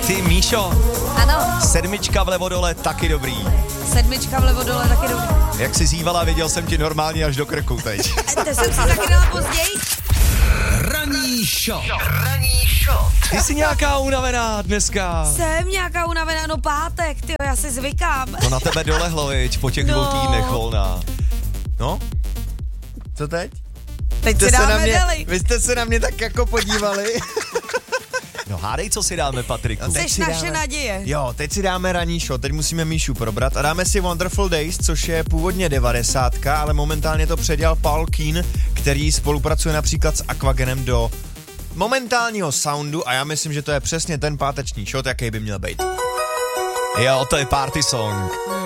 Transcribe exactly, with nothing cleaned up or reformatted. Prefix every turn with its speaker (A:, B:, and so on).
A: Ty, Míšo.
B: Ano.
A: Sedmička vlevo dole, taky dobrý.
B: Sedmička vlevo dole, taky dobrý.
A: Jak jsi zývala, viděl jsem ti normálně až do krku teď.
B: To jsem si taky dala později.
C: Ranní show. Ranní show.
A: Ty jsi nějaká unavená dneska.
B: Jsem nějaká unavená, no pátek, tyjo, já si zvykám.
A: To na tebe dolehlo, viď, po těch dvou
B: No.
A: týdnech volná. No?
D: Co teď?
B: Teď
D: Jste
B: si
D: se na
B: dáme
D: mě,
B: deli.
D: vy jste se na mě tak jako podívali.
A: No hádej, co si dáme, Patriku.
D: No, teď
B: Jsi
D: si
B: naše
D: dáme-
B: naděje.
D: Jo, teď si dáme ranní show, teď musíme Míšu probrat a dáme si Wonderful Days, což je původně devadesátka, ale momentálně to předělal Paul Keen, který spolupracuje například s Aquagenem do momentálního soundu a já myslím, že to je přesně ten páteční shot, jaký by měl být.
A: Jo, to je party song.
B: Hmm.